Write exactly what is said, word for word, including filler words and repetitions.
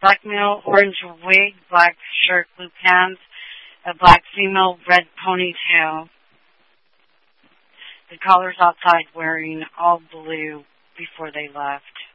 Black male, orange wig, black shirt, blue pants, a black female, red ponytail. The callers outside wearing all blue before they left.